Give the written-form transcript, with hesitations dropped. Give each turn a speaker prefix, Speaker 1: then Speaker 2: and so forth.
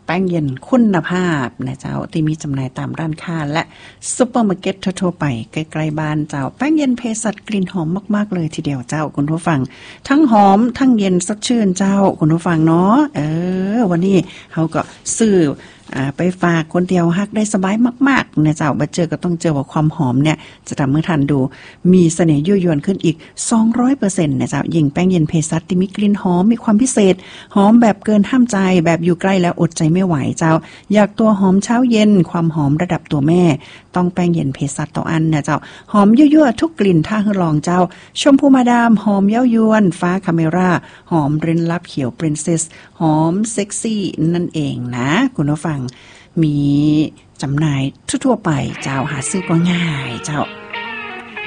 Speaker 1: แป้งเย็นคุณภาพนะเจ้าที่มีจำหน่ายตามร้านค้าและซุปเปอร์มาร์เก็ตทั่วๆไปใกล้ๆบ้านเจ้าแป้งเย็นเภสัชกลิ่นหอมมากๆเลยทีเดียวเจ้าคุณผู้ฟังทั้งหอมทั้งเย็นสดชื่นเจ้าคุณผู้ฟังเนาะวันนี้เขาก็ซื้อไปฝากคนเดียวฮักได้สบายมากๆนะเจ้าบ่เจอก็ต้องเจอว่าความหอมเนี่ยจะทำให้ท่านดูมีเสน่ห์ยั่วยวนขึ้นอีก 200% นะเจ้ายิ่งแป้งเย็นเภสัชที่มีกลิ่นหอมมีความพิเศษหอมแบบเกินห้ามใจแบบอยู่ใกล้แล้วอดใจไม่ไหวเจ้าอยากตัวหอมเช้าเย็นความหอมระดับตัวแม่ต้องแป้งเย็นเภสัชต่ออันนะเจ้าหอมยั่วๆทุกกลิ่นถ้าให้ลองเจ้าชมพูมาดามหอมเย้ายวนฟ้าคาเมราหอมเรนลับเขียวปรินเซสหอมเซ็กซี่นั่นเองนะคุณผู้ฟังมีจำหน่ายทั่วๆไปเจ้าหาซื้อก็ง่ายเจ้า